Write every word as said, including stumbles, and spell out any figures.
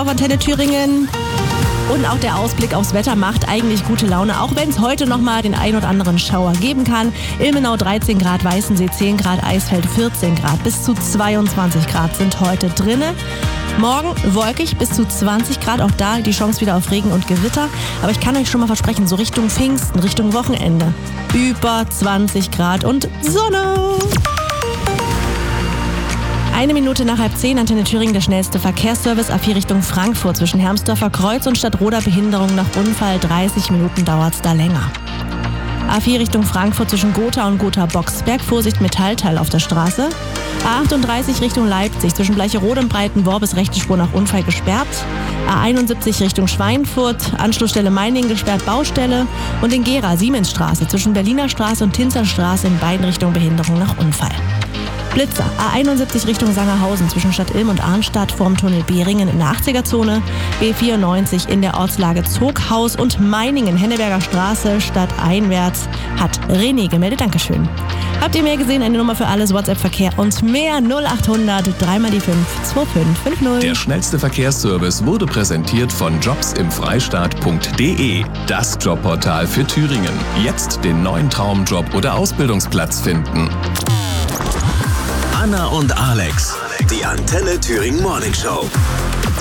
auf Antenne Thüringen. Und auch der Ausblick aufs Wetter macht eigentlich gute Laune, auch wenn es heute nochmal den ein oder anderen Schauer geben kann. Ilmenau dreizehn Grad, Weißensee zehn Grad, Eisfeld vierzehn Grad. Bis zu zweiundzwanzig Grad sind heute drinne. Morgen wolkig bis zu zwanzig Grad, auch da die Chance wieder auf Regen und Gewitter. Aber ich kann euch schon mal versprechen, so Richtung Pfingsten, Richtung Wochenende, über zwanzig Grad und Sonne. Eine Minute nach halb zehn, Antenne Thüringen, der schnellste Verkehrsservice. A vier Richtung Frankfurt zwischen Hermsdorfer Kreuz und Stadtroda, Behinderung nach Unfall. dreißig Minuten dauert es da länger. A vier Richtung Frankfurt zwischen Gotha und Gotha-Boxberg. Vorsicht, Metallteil auf der Straße. A achtunddreißig Richtung Leipzig zwischen Bleicherode und Breitenborb ist rechte Spur nach Unfall gesperrt. A einundsiebzig Richtung Schweinfurt, Anschlussstelle Meiningen gesperrt, Baustelle. Und in Gera, Siemensstraße zwischen Berliner Straße und Tinzerstraße in beiden Richtungen Behinderung nach Unfall. Blitzer, A einundsiebzig Richtung Sangerhausen zwischen Stadt Ilm und Arnstadt vorm Tunnel Behringen in der achtziger-Zone, B vierundneunzig in der Ortslage Zoghaus und Meiningen, Henneberger Straße, stadteinwärts, hat René gemeldet. Dankeschön. Habt ihr mehr gesehen? Eine Nummer für alles, WhatsApp-Verkehr und mehr null achthundert drei mal die fünf zwei fünf fünf null. Der schnellste Verkehrsservice wurde präsentiert von jobs im freistaat punkt de, das Jobportal für Thüringen. Jetzt den neuen Traumjob oder Ausbildungsplatz finden. Anna und Alex, die Antenne Thüringen Morning Show.